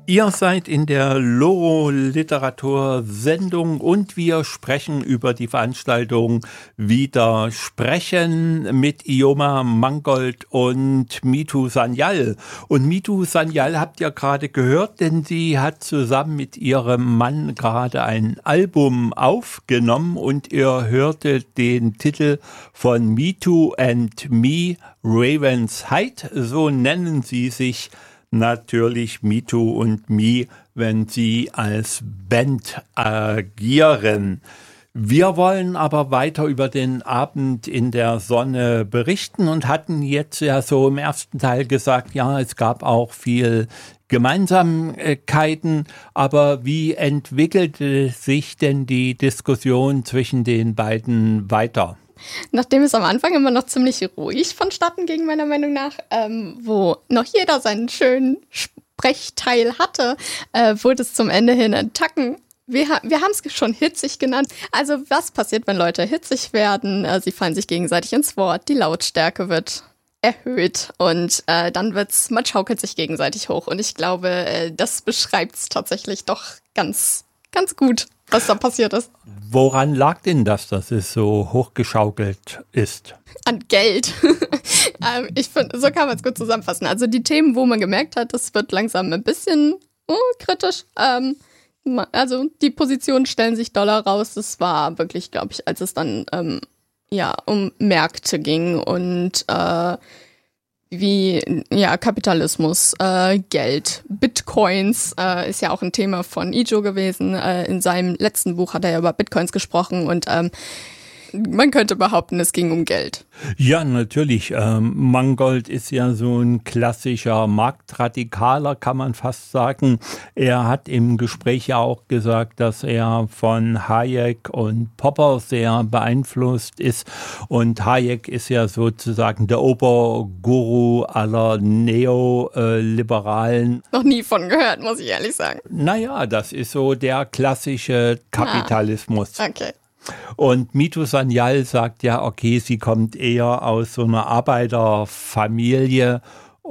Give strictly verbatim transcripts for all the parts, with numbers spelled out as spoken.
Ihr seid in der Loro-Literatur-Sendung und wir sprechen über die Veranstaltung Wieder sprechen mit Ioma Mangold und Mitu Sanyal. Und Mitu Sanyal habt ihr gerade gehört, denn sie hat zusammen mit ihrem Mann gerade ein Album aufgenommen und ihr hörtet den Titel von Mitu and Me, Raven's Height, so nennen sie sich natürlich Mitu und Me, wenn sie als Band agieren. Wir wollen aber weiter über den Abend in der Sonne berichten und hatten jetzt ja so im ersten Teil gesagt, ja, es gab auch viel Gemeinsamkeiten, aber wie entwickelte sich denn die Diskussion zwischen den beiden weiter? Nachdem es am Anfang immer noch ziemlich ruhig vonstatten ging, meiner Meinung nach, ähm, wo noch jeder seinen schönen Sprechteil hatte, äh, wurde es zum Ende hin ein Tacken. Wir, ha- wir haben es schon hitzig genannt. Also was passiert, wenn Leute hitzig werden? Äh, sie fallen sich gegenseitig ins Wort, die Lautstärke wird erhöht und äh, dann wird's, man schaukelt sich gegenseitig hoch. Und ich glaube, äh, das beschreibt es tatsächlich doch ganz, ganz gut, was da passiert ist. Woran lag denn das, dass es so hochgeschaukelt ist? An Geld. ähm, ich finde, so kann man es gut zusammenfassen. Also die Themen, wo man gemerkt hat, das wird langsam ein bisschen oh, kritisch. Ähm, also die Positionen stellen sich doller raus. Das war wirklich, glaube ich, als es dann ähm, ja um Märkte ging und äh, wie ja Kapitalismus, äh, Geld, Bitcoins äh, ist ja auch ein Thema von Ijo gewesen. Äh, in seinem letzten Buch hat er ja über Bitcoins gesprochen und ähm, man könnte behaupten, es ging um Geld. Ja, natürlich. Ähm, Mangold ist ja so ein klassischer Marktradikaler, kann man fast sagen. Er hat im Gespräch ja auch gesagt, dass er von Hayek und Popper sehr beeinflusst ist. Und Hayek ist ja sozusagen der Oberguru aller Neoliberalen. Noch nie von gehört, muss ich ehrlich sagen. Naja, das ist so der klassische Kapitalismus. Ah, okay. Und Mitu Sanyal sagt ja, okay, sie kommt eher aus so einer Arbeiterfamilie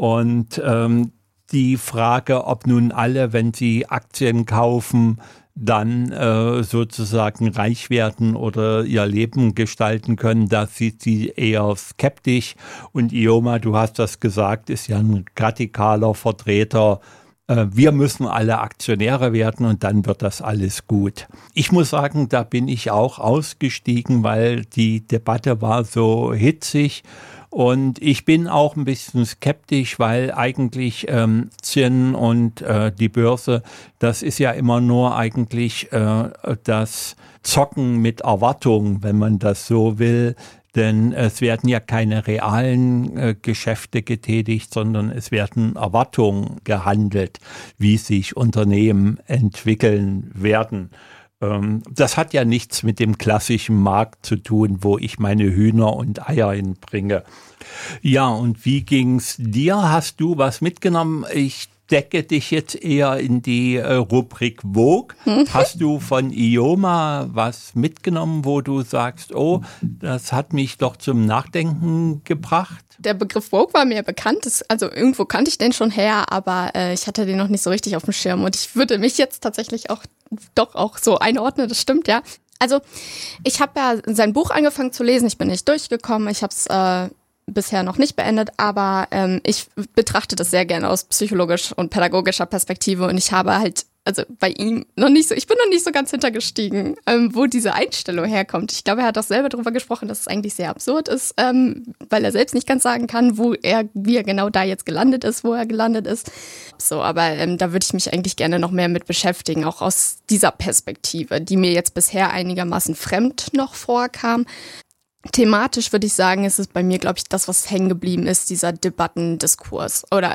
und ähm, die Frage, ob nun alle, wenn sie Aktien kaufen, dann äh, sozusagen reich werden oder ihr Leben gestalten können, da sieht sie eher skeptisch. Und Ioma, du hast das gesagt, ist ja ein radikaler Vertreter. Wir müssen alle Aktionäre werden und dann wird das alles gut. Ich muss sagen, da bin ich auch ausgestiegen, weil die Debatte war so hitzig und ich bin auch ein bisschen skeptisch, weil eigentlich ähm, Aktien und äh, die Börse, das ist ja immer nur eigentlich äh, das Zocken mit Erwartung, wenn man das so will. Denn es werden ja keine realen äh, Geschäfte getätigt, sondern es werden Erwartungen gehandelt, wie sich Unternehmen entwickeln werden. Ähm, das hat ja nichts mit dem klassischen Markt zu tun, wo ich meine Hühner und Eier hinbringe. Ja, und wie ging's dir? Hast du was mitgenommen? Ich decke dich jetzt eher in die äh, Rubrik Vogue. Hast du von Ioma was mitgenommen, wo du sagst, oh, das hat mich doch zum Nachdenken gebracht? Der Begriff Vogue war mir bekannt, das, also irgendwo kannte ich den schon her, aber äh, ich hatte den noch nicht so richtig auf dem Schirm und ich würde mich jetzt tatsächlich auch doch auch so einordnen, das stimmt, ja. Also ich habe ja sein Buch angefangen zu lesen, ich bin nicht durchgekommen, ich habe es äh, bisher noch nicht beendet, aber ähm, ich betrachte das sehr gerne aus psychologischer und pädagogischer Perspektive und ich habe halt, also bei ihm noch nicht so, ich bin noch nicht so ganz hintergestiegen, ähm, wo diese Einstellung herkommt. Ich glaube, er hat auch selber darüber gesprochen, dass es eigentlich sehr absurd ist, ähm, weil er selbst nicht ganz sagen kann, wo er, wie er genau da jetzt gelandet ist, wo er gelandet ist. So, aber ähm, da würde ich mich eigentlich gerne noch mehr mit beschäftigen, auch aus dieser Perspektive, die mir jetzt bisher einigermaßen fremd noch vorkam. Thematisch würde ich sagen, ist es bei mir, glaube ich, das, was hängen geblieben ist, dieser Debattendiskurs oder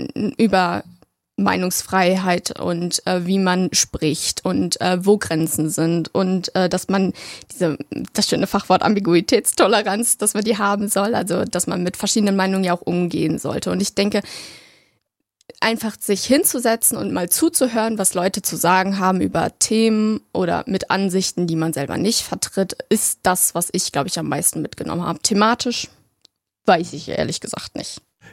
über Meinungsfreiheit und äh, wie man spricht und äh, wo Grenzen sind und äh, dass man diese, das schöne Fachwort Ambiguitätstoleranz, dass man die haben soll, also dass man mit verschiedenen Meinungen ja auch umgehen sollte. Und ich denke, einfach sich hinzusetzen und mal zuzuhören, was Leute zu sagen haben über Themen oder mit Ansichten, die man selber nicht vertritt, ist das, was ich, glaube ich, am meisten mitgenommen habe. Thematisch weiß ich ehrlich gesagt nicht.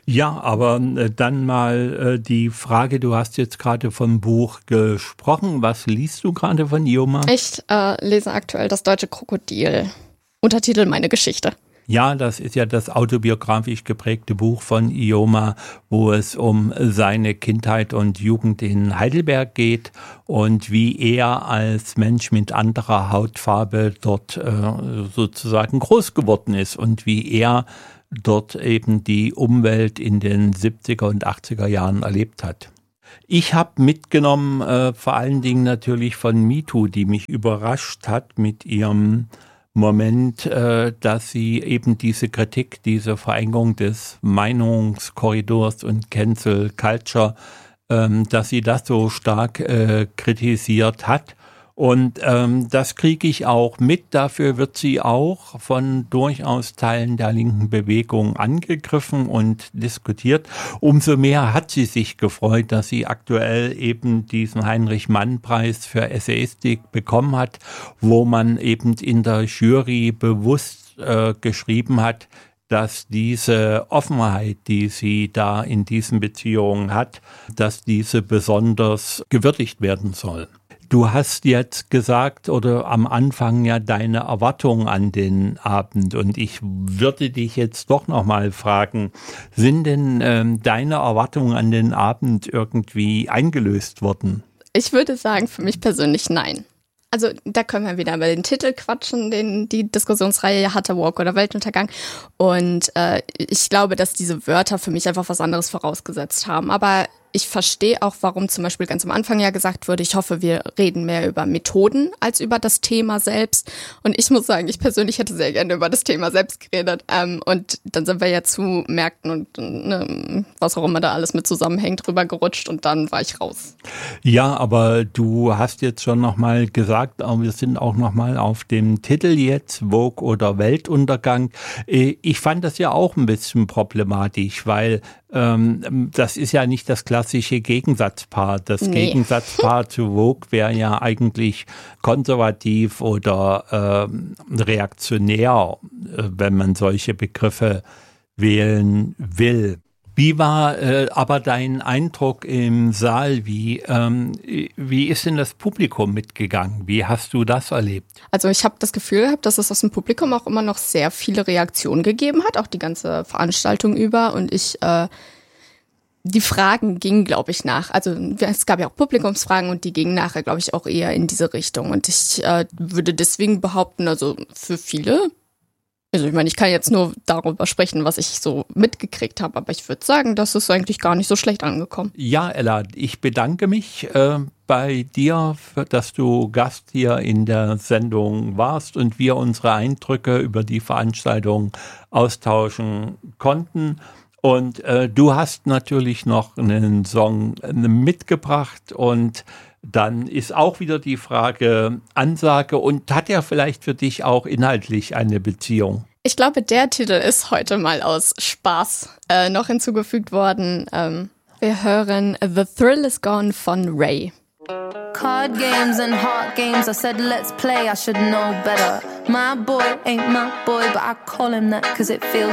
Ja, aber äh, dann mal äh, die Frage, du hast jetzt gerade vom Buch gesprochen. Was liest du gerade von Ioma? Ich äh, lese aktuell Das deutsche Krokodil. Untertitel Meine Geschichte. Ja, das ist ja das autobiografisch geprägte Buch von Ioma, wo es um seine Kindheit und Jugend in Heidelberg geht und wie er als Mensch mit anderer Hautfarbe dort äh, sozusagen groß geworden ist und wie er dort eben die Umwelt in den siebziger und achtziger Jahren erlebt hat. Ich habe mitgenommen, äh, vor allen Dingen natürlich von MeToo, die mich überrascht hat mit ihrem Moment, äh, dass sie eben diese Kritik, diese Verengung des Meinungskorridors und Cancel Culture, ähm, dass sie das so stark äh, kritisiert hat. Und ähm, das kriege ich auch mit. Dafür wird sie auch von durchaus Teilen der linken Bewegung angegriffen und diskutiert. Umso mehr hat sie sich gefreut, dass sie aktuell eben diesen Heinrich-Mann-Preis für Essayistik bekommen hat, wo man eben in der Jury bewusst äh, geschrieben hat, dass diese Offenheit, die sie da in diesen Beziehungen hat, dass diese besonders gewürdigt werden soll. Du hast jetzt gesagt oder am Anfang ja deine Erwartungen an den Abend und ich würde dich jetzt doch nochmal fragen, sind denn ähm, deine Erwartungen an den Abend irgendwie eingelöst worden? Ich würde sagen, für mich persönlich nein. Also da können wir wieder über den Titel quatschen, den die Diskussionsreihe hatte, Walk oder Weltuntergang. Und äh, ich glaube, dass diese Wörter für mich einfach was anderes vorausgesetzt haben. Aber ich verstehe auch, warum zum Beispiel ganz am Anfang ja gesagt wurde, ich hoffe, wir reden mehr über Methoden als über das Thema selbst. Und ich muss sagen, ich persönlich hätte sehr gerne über das Thema selbst geredet. Ähm, und dann sind wir ja zu Märkten und ne, was auch immer da alles mit zusammenhängt, rüber gerutscht und dann war ich raus. Ja, aber du hast jetzt schon nochmal gesagt, wir sind auch nochmal auf dem Titel jetzt, Vogue oder Weltuntergang. Ich fand das ja auch ein bisschen problematisch, weil ähm, das ist ja nicht das klassische Gegensatzpaar. Das nee. Gegensatzpaar zu Vogue wäre ja eigentlich konservativ oder ähm, reaktionär, wenn man solche Begriffe wählen will. Wie war äh, aber dein Eindruck im Saal? Wie, ähm, wie ist denn das Publikum mitgegangen? Wie hast du das erlebt? Also ich habe das Gefühl gehabt, dass es aus dem Publikum auch immer noch sehr viele Reaktionen gegeben hat, auch die ganze Veranstaltung über. Und ich, äh, die Fragen gingen, glaube ich, nach. Also es gab ja auch Publikumsfragen und die gingen nachher, glaube ich, auch eher in diese Richtung. Und ich äh, würde deswegen behaupten, also für viele... Also ich meine, ich kann jetzt nur darüber sprechen, was ich so mitgekriegt habe, aber ich würde sagen, das ist eigentlich gar nicht so schlecht angekommen. Ja, Ella, ich bedanke mich äh, bei dir, für, dass du Gast hier in der Sendung warst und wir unsere Eindrücke über die Veranstaltung austauschen konnten. Und äh, du hast natürlich noch einen Song mitgebracht und dann ist auch wieder die Frage Ansage und hat er vielleicht für dich auch inhaltlich eine Beziehung? Ich glaube, der Titel ist heute mal aus Spaß äh, noch hinzugefügt worden. Ähm, wir hören The Thrill Is Gone von Ray. Card games and heart games, I said let's play, I should know better. My boy ain't my boy, but I call him that cause it feels